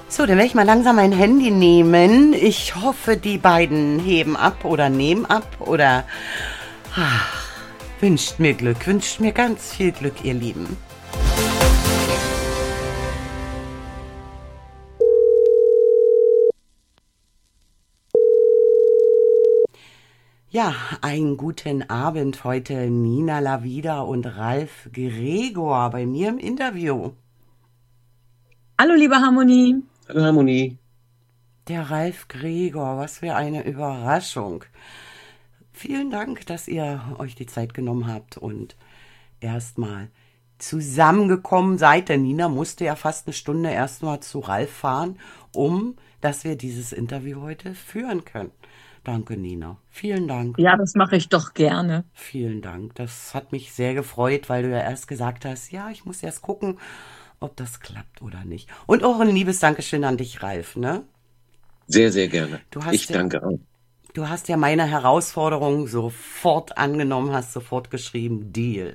So, dann werde ich mal langsam mein Handy nehmen. Ich hoffe, die beiden heben ab oder nehmen ab oder wünscht mir Glück, wünscht mir ganz viel Glück, ihr Lieben. Ja, einen guten Abend heute Nina Lavida und Ralf Gregor bei mir im Interview. Hallo, liebe Harmonie. Hallo Harmonie. Der Ralf Gregor, was für eine Überraschung. Vielen Dank, dass ihr euch die Zeit genommen habt und erstmal zusammengekommen seid. Denn Nina musste ja fast eine Stunde erstmal zu Ralf fahren, dass wir dieses Interview heute führen können. Danke, Nina. Vielen Dank. Ja, das mache ich doch gerne. Vielen Dank. Das hat mich sehr gefreut, weil du ja erst gesagt hast, ja, ich muss erst gucken, ob das klappt oder nicht. Und auch ein liebes Dankeschön an dich, Ralf, ne? Sehr, sehr gerne. Ich Ja, danke auch. du hast ja meine Herausforderung sofort angenommen, hast sofort geschrieben, Deal.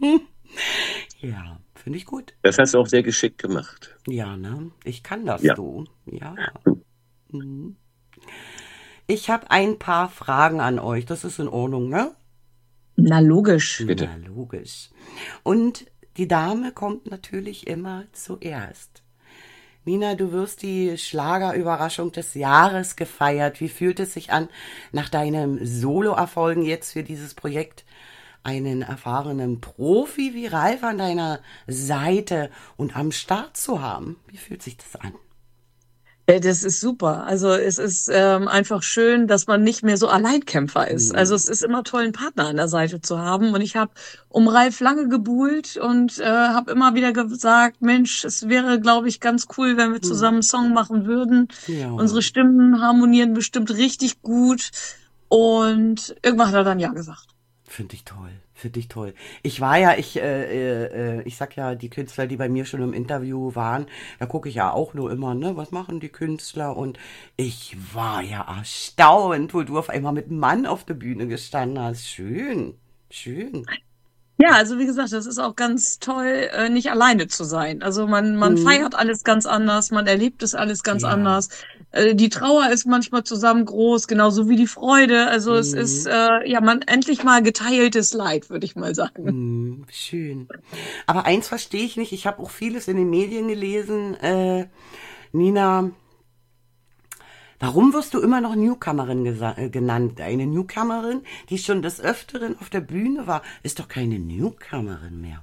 Ja, finde ich gut. Das hast du auch sehr geschickt gemacht. Ja, ne? Ich kann das, Ja. du. Ja. Mhm. Ich habe ein paar Fragen an euch. Das ist in Ordnung, ne? Na, logisch. Bitte. Na, logisch. Und die Dame kommt natürlich immer zuerst. Nina, du wirst die Schlagerüberraschung des Jahres gefeiert. Wie fühlt es sich an, nach deinem Solo-Erfolgen jetzt für dieses Projekt einen erfahrenen Profi wie Ralf an deiner Seite und am Start zu haben? Wie fühlt sich das an? Das ist super. Also es ist einfach schön, dass man nicht mehr so Alleinkämpfer ist. Also es ist immer toll, einen Partner an der Seite zu haben. Und ich habe um Ralf lange gebuhlt und habe immer wieder gesagt, Mensch, es wäre, glaube ich, ganz cool, wenn wir zusammen einen Song machen würden. Ja. Unsere Stimmen harmonieren bestimmt richtig gut. Und irgendwann hat er dann ja gesagt. Finde ich toll, finde ich toll. Ich war ja, ich sag ja, die Künstler, die bei mir schon im Interview waren, da gucke ich ja auch nur immer, ne, was machen die Künstler? Und ich war ja erstaunt, wo du auf einmal mit einem Mann auf der Bühne gestanden hast. Schön, schön. Ja, also wie gesagt, das ist auch ganz toll, nicht alleine zu sein. Also man feiert alles ganz anders, man erlebt es alles ganz Ja. anders. Die Trauer ist manchmal zusammen groß, genauso wie die Freude. Also es ist ja man endlich mal geteiltes Leid, würde ich mal sagen. Schön. Aber eins verstehe ich nicht, ich habe auch vieles in den Medien gelesen, Nina, warum wirst du immer noch Newcomerin genannt? Eine Newcomerin, die schon des Öfteren auf der Bühne war, ist doch keine Newcomerin mehr.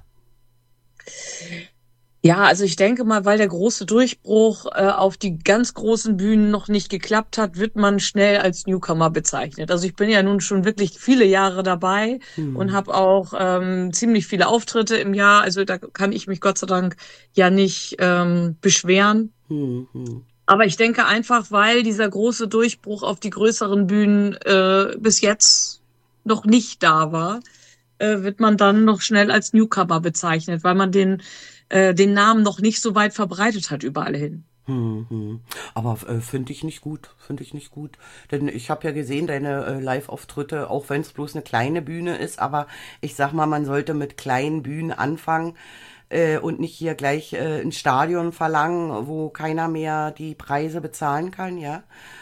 Ja, also ich denke mal, weil der große Durchbruch auf die ganz großen Bühnen noch nicht geklappt hat, wird man schnell als Newcomer bezeichnet. Also ich bin ja nun schon wirklich viele Jahre dabei und habe auch ziemlich viele Auftritte im Jahr. Also da kann ich mich Gott sei Dank ja nicht beschweren. Aber ich denke einfach, weil dieser große Durchbruch auf die größeren Bühnen bis jetzt noch nicht da war, wird man dann noch schnell als Newcomer bezeichnet, weil man den Namen noch nicht so weit verbreitet hat überall hin. Aber finde ich nicht gut, finde ich nicht gut. Denn ich habe ja gesehen, deine Live-Auftritte, auch wenn es bloß eine kleine Bühne ist, aber ich sag mal, man sollte mit kleinen Bühnen anfangen und nicht hier gleich ein Stadion verlangen, wo keiner mehr die Preise bezahlen kann, ja.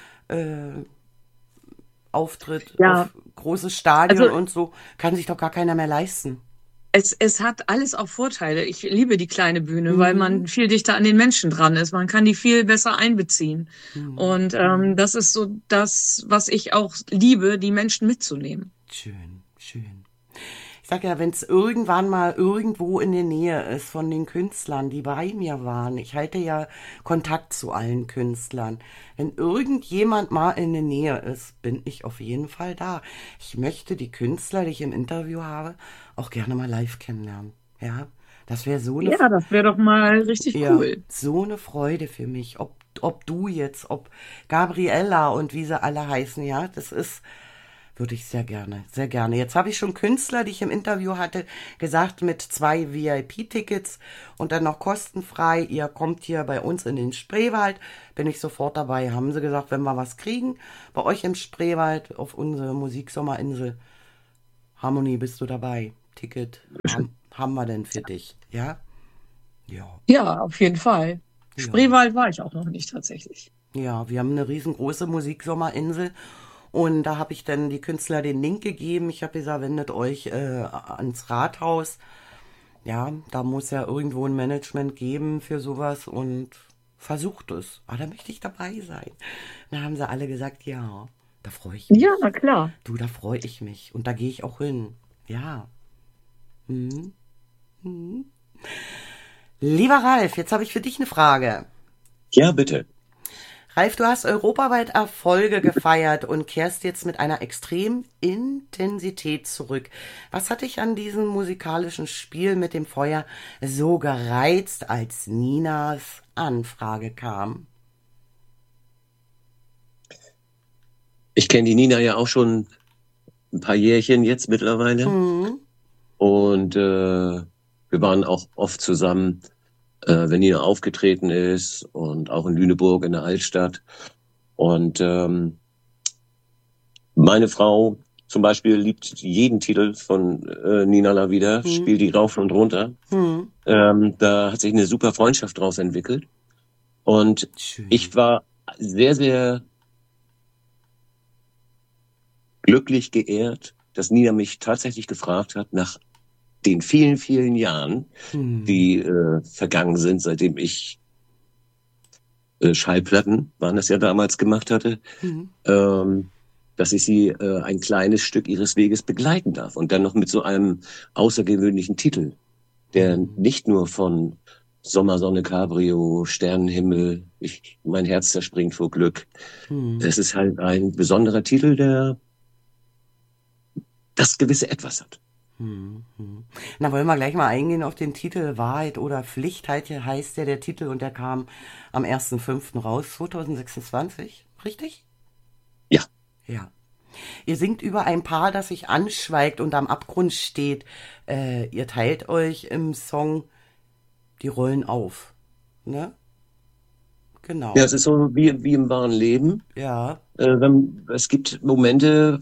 Auftritt Ja, auf großes Stadion also und so, kann sich doch gar keiner mehr leisten. es hat alles auch Vorteile. Ich liebe die kleine Bühne, weil man viel dichter an den Menschen dran ist. Man kann die viel besser einbeziehen. Und das ist so das, was ich auch liebe, die Menschen mitzunehmen. Schön, schön. Ich sag ja, wenn es irgendwann mal irgendwo in der Nähe ist von den Künstlern, die bei mir waren, ich halte ja Kontakt zu allen Künstlern. Wenn irgendjemand mal in der Nähe ist, bin ich auf jeden Fall da. Ich möchte die Künstler, die ich im Interview habe, auch gerne mal live kennenlernen. Ja, das wäre so eine, Ja, das wäre doch mal richtig ja, cool. so eine Freude für mich. Ob du jetzt, ob Gabriella und wie sie alle heißen, ja, das ist, würde ich sehr gerne, sehr gerne. Jetzt habe ich schon Künstler, die ich im Interview hatte, gesagt, mit 2 VIP-Tickets und dann noch kostenfrei. Ihr kommt hier bei uns in den Spreewald, bin ich sofort dabei. Haben sie gesagt, wenn wir was kriegen, bei euch im Spreewald auf unsere Musiksommerinsel, Harmonie, bist du dabei? Ticket haben wir denn für dich, ja? Ja, Ja, auf jeden Fall. Spreewald war ich auch noch nicht tatsächlich. Ja, wir haben eine riesengroße Musiksommerinsel und da habe ich dann die Künstler den Link gegeben. Ich habe gesagt, wendet euch ans Rathaus. Ja, da muss ja irgendwo ein Management geben für sowas und versucht es. Ah, da möchte ich dabei sein. Da haben sie alle gesagt, ja, da freue ich mich. Ja, na klar. Du, da freue ich mich und da gehe ich auch hin. Ja. Mhm. Mhm. Lieber Ralf, jetzt habe ich für dich eine Frage. Ja, bitte. Ralf, du hast europaweit Erfolge gefeiert und kehrst jetzt mit einer extremen Intensität zurück. Was hat dich an diesem musikalischen Spiel mit dem Feuer so gereizt, als Ninas Anfrage kam? Ich kenne die Nina ja auch schon ein paar Jährchen jetzt mittlerweile. Und wir waren auch oft zusammen, wenn Nina aufgetreten ist und auch in Lüneburg in der Altstadt. Und meine Frau zum Beispiel liebt jeden Titel von Nina La Vida, spielt die rauf und runter. Da hat sich eine super Freundschaft draus entwickelt. Und Schön. ich war sehr, sehr glücklich geehrt, dass Nina mich tatsächlich gefragt hat, nach den vielen, vielen Jahren, die vergangen sind, seitdem ich Schallplatten, waren das ja damals, gemacht hatte, dass ich sie ein kleines Stück ihres Weges begleiten darf. Und dann noch mit so einem außergewöhnlichen Titel, der nicht nur von Sommer, Sonne, Cabrio, Sternenhimmel, mein Herz zerspringt vor Glück. Das ist halt ein besonderer Titel, der das gewisse Etwas hat. Na, wollen wir gleich mal eingehen auf den Titel Wahrheit oder Pflicht, heißt der Titel und der kam am 1.5. raus, 2026, richtig? Ja. Ja. Ihr singt über ein Paar, das sich anschweigt und am Abgrund steht. Ihr teilt euch im Song die Rollen auf, ne? Genau. Ja, es ist so wie im wahren Leben. Ja. Es gibt Momente,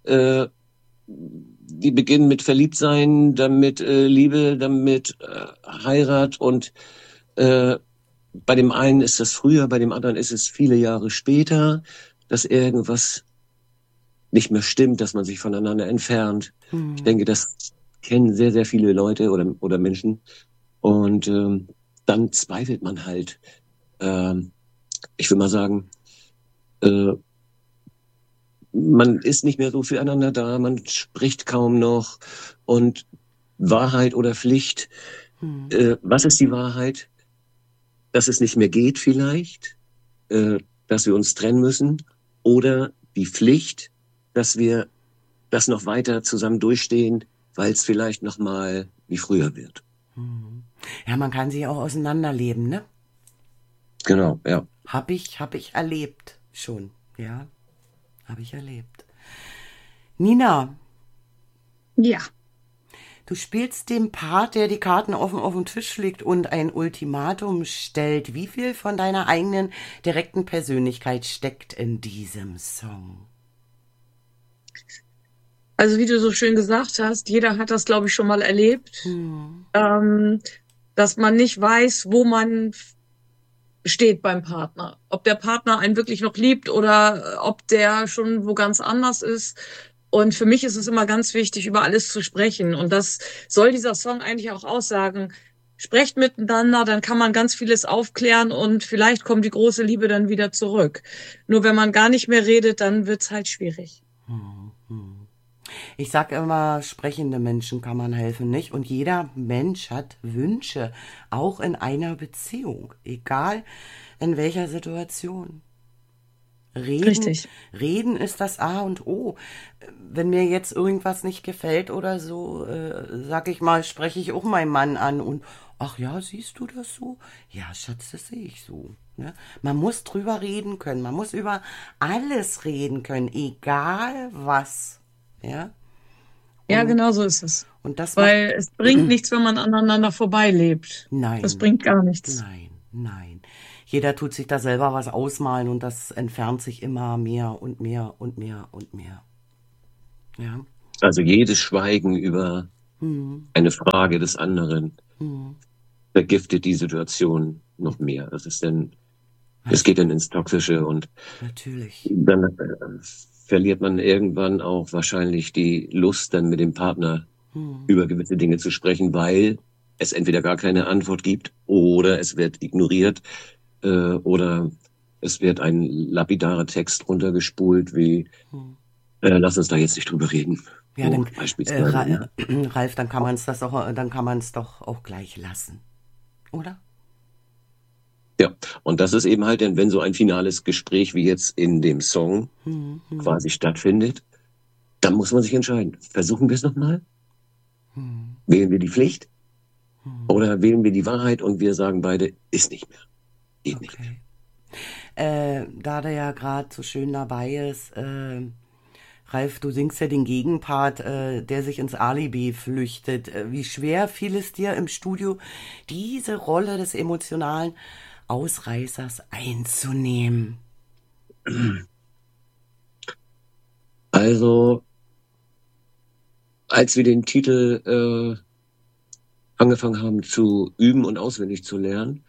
die beginnen mit Verliebtsein, dann mit Liebe, dann mit Heirat und bei dem einen ist das früher, bei dem anderen ist es viele Jahre später, dass irgendwas nicht mehr stimmt, dass man sich voneinander entfernt. Ich denke, das kennen sehr, sehr viele Leute oder Menschen und dann zweifelt man halt. Ich will mal sagen, man ist nicht mehr so füreinander da, man spricht kaum noch und Wahrheit oder Pflicht, was ist die Wahrheit? Dass es nicht mehr geht vielleicht, dass wir uns trennen müssen oder die Pflicht, dass wir das noch weiter zusammen durchstehen, weil es vielleicht noch mal wie früher wird. Ja, man kann sich auch auseinanderleben, ne? Genau, ja. Hab ich erlebt schon, ja. Habe ich erlebt. Nina. Ja. Du spielst den Part, der die Karten offen auf den Tisch legt und ein Ultimatum stellt. Wie viel von deiner eigenen direkten Persönlichkeit steckt in diesem Song? Also wie du so schön gesagt hast, jeder hat das, glaube ich, schon mal erlebt, dass man nicht weiß, wo man steht beim Partner. Ob der Partner einen wirklich noch liebt oder ob der schon wo ganz anders ist. Und für mich ist es immer ganz wichtig, über alles zu sprechen. Und das soll dieser Song eigentlich auch aussagen. Sprecht miteinander, dann kann man ganz vieles aufklären und vielleicht kommt die große Liebe dann wieder zurück. Nur wenn man gar nicht mehr redet, dann wird's halt schwierig. Ich sag immer, sprechende Menschen kann man helfen, nicht? Und jeder Mensch hat Wünsche, auch in einer Beziehung, egal in welcher Situation. Richtig. Reden ist das A und O. Wenn mir jetzt irgendwas nicht gefällt oder so, sag ich mal, spreche ich auch meinen Mann an und, ach ja, siehst du das so? Ja, Schatz, das sehe ich so. Ne? Man muss drüber reden können, man muss über alles reden können, egal was. Ja? Ja, genau so ist es. Und das Weil es bringt nichts, wenn man aneinander vorbeilebt. Nein. Das bringt gar nichts. Nein. Jeder tut sich da selber was ausmalen und das entfernt sich immer mehr und mehr und mehr und mehr. Ja. Also jedes Schweigen über eine Frage des anderen, vergiftet die Situation noch mehr. Es geht dann ins Toxische und Natürlich. dann verliert man irgendwann auch wahrscheinlich die Lust, dann mit dem Partner über gewisse Dinge zu sprechen, weil es entweder gar keine Antwort gibt oder es wird ignoriert oder es wird ein lapidarer Text runtergespult wie lass uns da jetzt nicht drüber reden. Ja, dann, beispielsweise. Ralf, dann kann man es doch auch gleich lassen, oder? Ja, und das ist eben halt, denn wenn so ein finales Gespräch wie jetzt in dem Song quasi stattfindet, dann muss man sich entscheiden. Versuchen wir es nochmal? Wählen wir die Pflicht? Oder wählen wir die Wahrheit und wir sagen beide, ist nicht mehr. Geht nicht mehr. Da der ja gerade so schön dabei ist, Ralf, du singst ja den Gegenpart, der sich ins Alibi flüchtet. Wie schwer fiel es dir im Studio, diese Rolle des emotionalen Ausreißers einzunehmen? Also, als wir den Titel angefangen haben zu üben und auswendig zu lernen,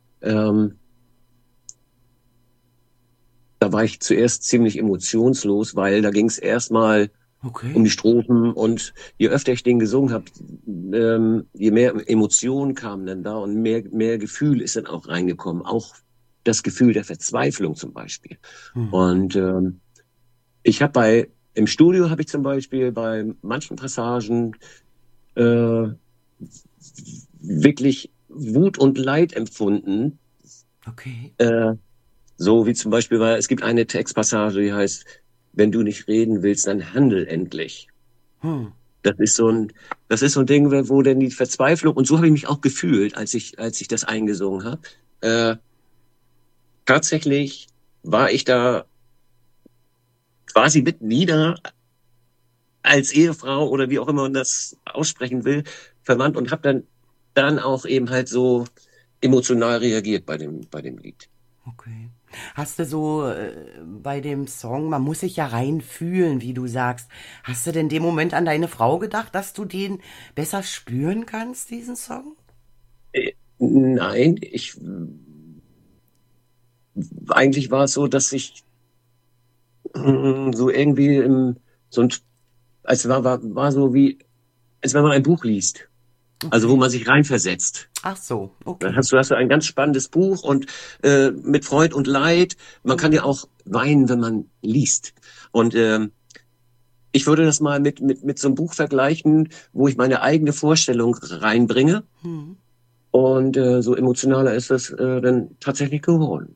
da war ich zuerst ziemlich emotionslos, weil da ging es erstmal um die Strophen und je öfter ich den gesungen habe, je mehr Emotionen kamen dann da und mehr Gefühl ist dann auch reingekommen. Auch das Gefühl der Verzweiflung zum Beispiel. Und im Studio habe ich zum Beispiel bei manchen Passagen wirklich Wut und Leid empfunden. Okay. So wie zum Beispiel, weil es gibt eine Textpassage, die heißt, wenn du nicht reden willst, dann handel endlich. Das ist so ein Ding, wo denn die Verzweiflung, und so habe ich mich auch gefühlt, als ich das eingesungen habe. Tatsächlich war ich da quasi mit nieder als Ehefrau oder wie auch immer man das aussprechen will, verwandt und habe dann auch eben halt so emotional reagiert bei dem Lied. Okay. Hast du so bei dem Song, man muss sich ja reinfühlen, wie du sagst, hast du denn in dem Moment an deine Frau gedacht, dass du den besser spüren kannst, diesen Song? Nein, eigentlich war es so, dass ich so irgendwie war so wie, als wenn man ein Buch liest. Also wo man sich reinversetzt. Ach so, okay. Dann hast du ein ganz spannendes Buch und mit Freud und Leid. Man kann ja auch weinen, wenn man liest. Und ich würde das mal mit so einem Buch vergleichen, wo ich meine eigene Vorstellung reinbringe. Und so emotionaler ist das dann tatsächlich geworden.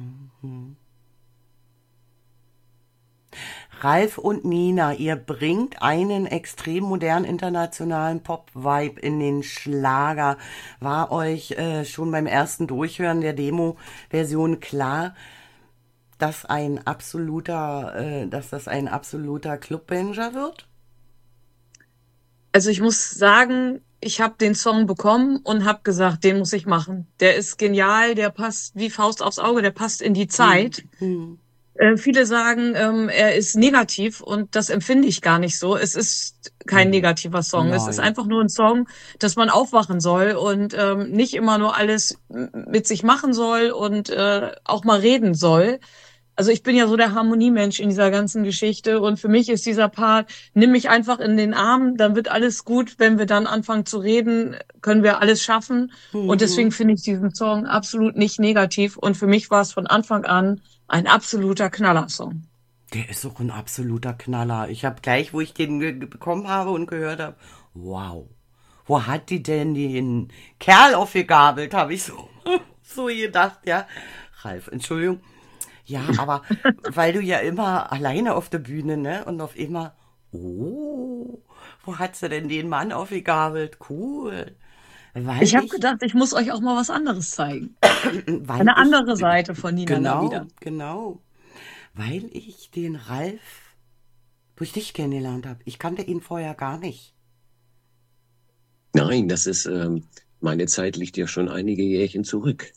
Ralf und Nina, ihr bringt einen extrem modernen internationalen Pop-Vibe in den Schlager. War euch schon beim ersten Durchhören der Demo-Version klar, dass das ein absoluter Clubbanger wird? Also ich muss sagen, ich habe den Song bekommen und habe gesagt, den muss ich machen. Der ist genial, der passt wie Faust aufs Auge, der passt in die Zeit. Viele sagen, er ist negativ und das empfinde ich gar nicht so. Es ist kein negativer Song. Nein. Es ist einfach nur ein Song, dass man aufwachen soll und nicht immer nur alles mit sich machen soll und auch mal reden soll. Also ich bin ja so der Harmoniemensch in dieser ganzen Geschichte und für mich ist dieser Part, nimm mich einfach in den Arm, dann wird alles gut. Wenn wir dann anfangen zu reden, können wir alles schaffen. Und deswegen finde ich diesen Song absolut nicht negativ und für mich war es von Anfang an ein absoluter Knallersong. Der ist auch ein absoluter Knaller. Ich habe gleich, wo ich den bekommen habe und gehört habe, wow, wo hat die denn den Kerl aufgegabelt, habe ich so gedacht, ja. Ralf, Entschuldigung. Ja, aber weil du ja immer alleine auf der Bühne, ne? Und auf immer, wo hat sie denn den Mann aufgegabelt? Cool. Ich habe gedacht, ich muss euch auch mal was anderes zeigen. Weil Eine andere Seite von Nina mal wieder. Genau. Weil ich den Ralf durch dich kennengelernt habe. Ich kannte ihn vorher gar nicht. Nein, das ist, meine Zeit liegt ja schon einige Jährchen zurück.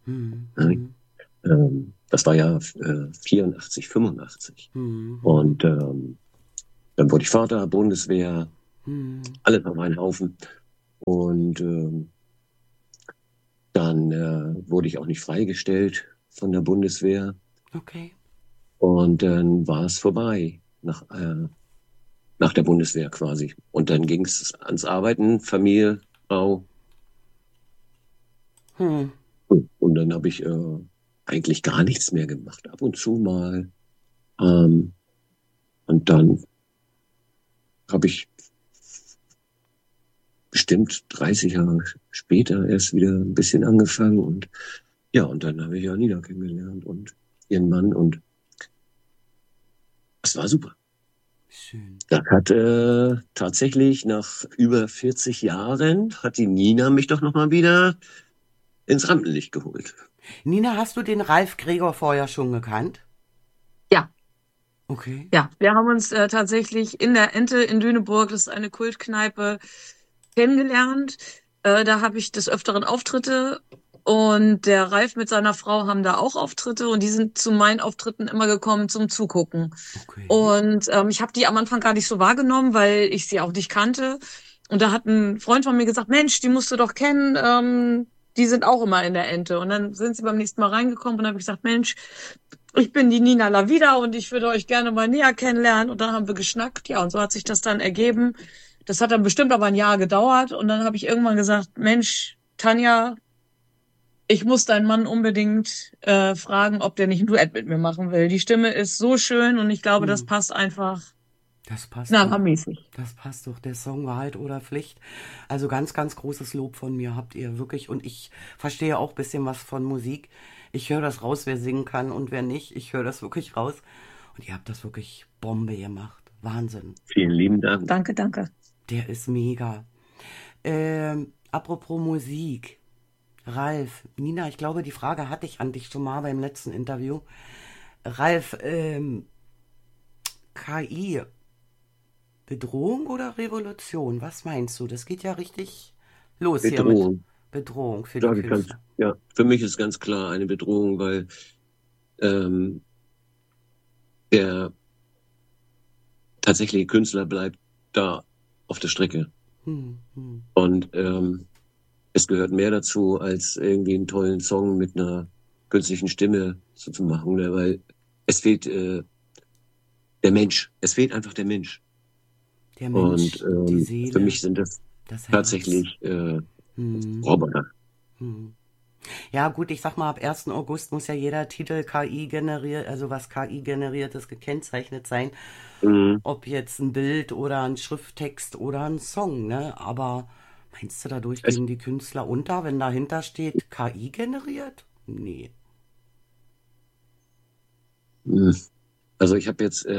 Das war ja 84, 85. Und dann wurde ich Vater, Bundeswehr, alles auf einen Haufen. Und Dann wurde ich auch nicht freigestellt von der Bundeswehr. Okay. Und dann war es vorbei nach der Bundeswehr quasi. Und dann ging es ans Arbeiten, Familie, Frau. Und dann habe ich eigentlich gar nichts mehr gemacht. Ab und zu mal. Und dann habe ich bestimmt 30 Jahre später erst wieder ein bisschen angefangen. Und ja, und dann habe ich Janina kennengelernt und ihren Mann. Und das war super. Schön. Das hat tatsächlich nach über 40 Jahren hat die Nina mich doch nochmal wieder ins Rampenlicht geholt. Nina, hast du den Ralf Gregor vorher schon gekannt? Ja. Okay. Ja, wir haben uns tatsächlich in der Ente in Lüneburg, das ist eine Kultkneipe, kennengelernt. Da habe ich des Öfteren Auftritte und der Ralf mit seiner Frau haben da auch Auftritte und die sind zu meinen Auftritten immer gekommen zum Zugucken. Okay. Und ich habe die am Anfang gar nicht so wahrgenommen, weil ich sie auch nicht kannte. Und da hat ein Freund von mir gesagt, Mensch, die musst du doch kennen, die sind auch immer in der Ente. Und dann sind sie beim nächsten Mal reingekommen und dann habe ich gesagt, Mensch, ich bin die Nina Lavida und ich würde euch gerne mal näher kennenlernen. Und dann haben wir geschnackt. Ja, und so hat sich das dann ergeben. Das hat dann bestimmt aber ein Jahr gedauert. Und dann habe ich irgendwann gesagt, Mensch, Tanja, ich muss deinen Mann unbedingt fragen, ob der nicht ein Duett mit mir machen will. Die Stimme ist so schön und ich glaube, das passt einfach Das passt na, doch. hammermäßig. Das passt doch. Der Song Wahrheit oder Pflicht. Also ganz, ganz großes Lob von mir habt ihr wirklich. Und ich verstehe auch ein bisschen was von Musik. Ich höre das raus, wer singen kann und wer nicht. Ich höre das wirklich raus. Und ihr habt das wirklich Bombe gemacht. Wahnsinn. Vielen lieben Dank. Danke, danke. Der ist mega. Apropos Musik. Ralf, Nina, ich glaube, die Frage hatte ich an dich schon mal beim letzten Interview. Ralf, KI, Bedrohung oder Revolution? Was meinst du? Das geht ja richtig los hier mit Bedrohung. Bedrohung für die Sage ich ganz, Künstler. ja, für mich ist ganz klar eine Bedrohung, weil ähm, der tatsächliche Künstler bleibt da auf der Strecke. Und es gehört mehr dazu, als irgendwie einen tollen Song mit einer künstlichen Stimme zu machen, ne? Weil es fehlt der Mensch. Es fehlt einfach der Mensch. Der Mensch, Und die für Seele, mich sind das das Herz. tatsächlich Roboter. Ja, gut, ich sag mal, ab 1. August muss ja jeder Titel KI generiert, also was KI generiert ist, gekennzeichnet sein. Ob jetzt ein Bild oder ein Schrifttext oder ein Song, ne? Aber meinst du, dadurch Es- gehen die Künstler unter, wenn dahinter steht KI generiert? Nee. Also ich habe jetzt,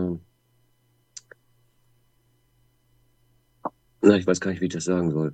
ich weiß gar nicht, wie ich das sagen soll.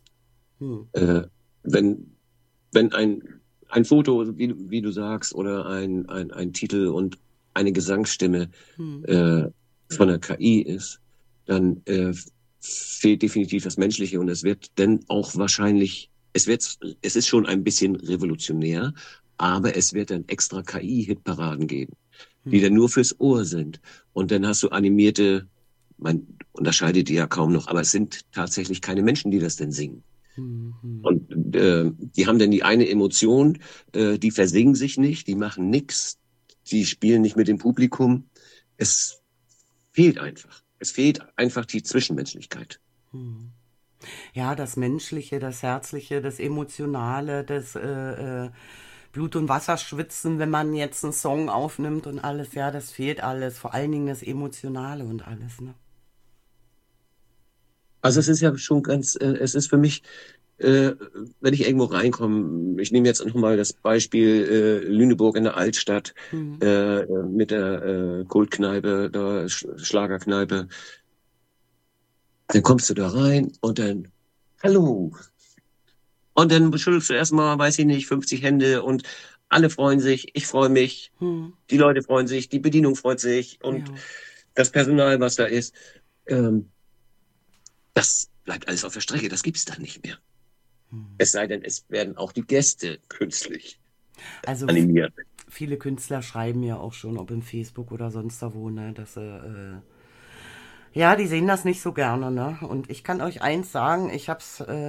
Wenn ein Foto, wie du sagst, oder ein Titel und eine Gesangsstimme von der KI ist, dann fehlt definitiv das Menschliche und es wird dann auch wahrscheinlich, es ist schon ein bisschen revolutionär, aber es wird dann extra KI-Hitparaden geben, die dann nur fürs Ohr sind. Und dann hast du animierte, man unterscheidet die ja kaum noch, aber es sind tatsächlich keine Menschen, die das denn singen. Und die haben dann die eine Emotion, die versingen sich nicht, die machen nix, die spielen nicht mit dem Publikum. Es fehlt einfach. Es fehlt einfach die Zwischenmenschlichkeit. Ja, das Menschliche, das Herzliche, das Emotionale, das Blut- und Wasserschwitzen, wenn man jetzt einen Song aufnimmt und alles, ja, das fehlt alles. Vor allen Dingen das Emotionale und alles, ne? Also es ist ja schon es ist für mich, wenn ich irgendwo reinkomme, ich nehme jetzt nochmal das Beispiel Lüneburg in der Altstadt mit der Kultkneipe, der Schlagerkneipe. Dann kommst du da rein und dann, hallo. Und dann schüttelst du erstmal, weiß ich nicht, 50 Hände und alle freuen sich, ich freue mich, die Leute freuen sich, die Bedienung freut sich und Ja. das Personal, was da ist. Das bleibt alles auf der Strecke, das gibt's dann nicht mehr. Es sei denn, es werden auch die Gäste künstlich Also animiert. viele Künstler schreiben ja auch schon, ob im Facebook oder sonst da wo, ne, dass ja, die sehen das nicht so gerne, ne? Und ich kann euch eins sagen, ich hab's